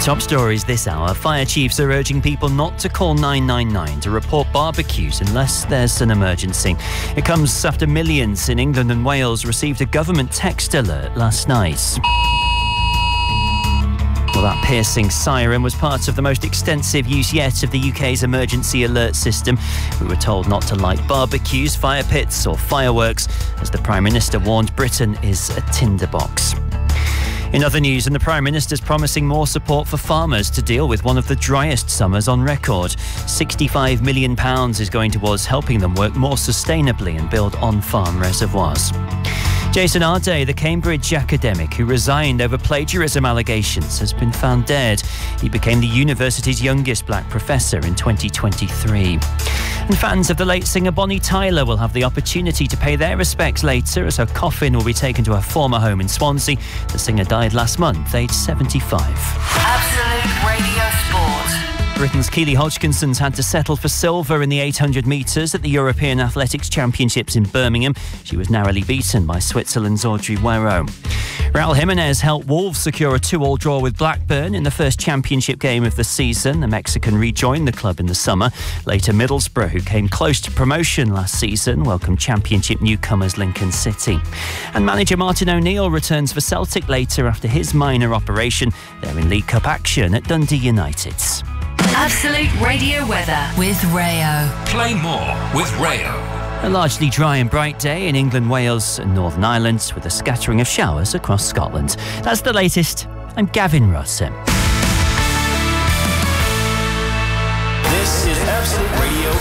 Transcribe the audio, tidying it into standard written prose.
Top stories this hour. Fire chiefs are urging people not to call 999 to report barbecues unless there's an emergency. It comes after millions in England and Wales received a government text alert last night. Well, that piercing siren was part of the most extensive use yet of the UK's emergency alert system. We were told not to light barbecues, fire pits or fireworks, as the Prime Minister warned Britain is a tinderbox. In other news, and the Prime Minister's promising more support for farmers to deal with one of the driest summers on record. £65 million is going towards helping them work more sustainably and build on-farm reservoirs. Jason Arday, the Cambridge academic who resigned over plagiarism allegations, has been found dead. He became the university's youngest black professor in 2023. And fans of the late singer Bonnie Tyler will have the opportunity to pay their respects later as her coffin will be taken to her former home in Swansea. The singer died last month, aged 75. Absolute Radio Sport. Britain's Keely Hodgkinson's had to settle for silver in the 800 metres at the European Athletics Championships in Birmingham. She was narrowly beaten by Switzerland's Audrey Guerrero. Raul Jimenez helped Wolves secure a 2-2 draw with Blackburn in the first championship game of the season. The Mexican rejoined the club in the summer. Later, Middlesbrough, who came close to promotion last season, welcomed championship newcomers Lincoln City. And manager Martin O'Neill returns for Celtic later after his minor operation. They're in League Cup action at Dundee United. Absolute Radio weather with Rayo. Play more with Rayo. A largely dry and bright day in England, Wales and Northern Ireland with a scattering of showers across Scotland. That's the latest. I'm Gavin Russell.